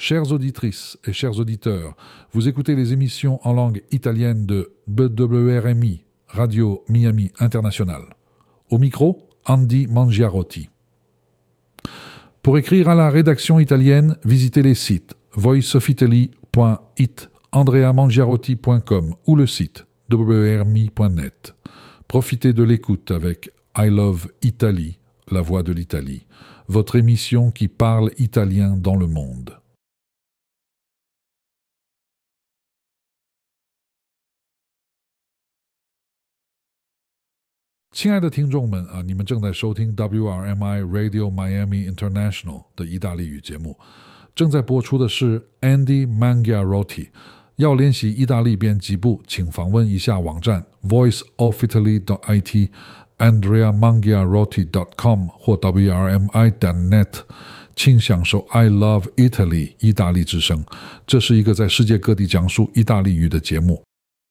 Chères auditrices et chers auditeurs, vous écoutez les émissions en langue italienne de BWRMI, Radio Miami International. Au micro, Andy Mangiarotti. Pour écrire à la rédaction italienne, visitez les sites voiceofitaly.it, andreamangiarotti.com ou le site wrmi.net. Profitez de l'écoute avec I Love Italy, la voix de l'Italie, votre émission qui parle italien dans le monde. « 亲爱的听众们啊，你们正在收听 WRMI Radio Miami International 的意大利语节目，正在播出的是 Andy Mangiarotti。要练习意大利编辑部，请访问一下网站 voiceofitaly.it、andreamangiarotti.com 或 wrmi.net， 请享受 I Love Italy 意大利之声。这是一个在世界各地讲述意大利语的节目。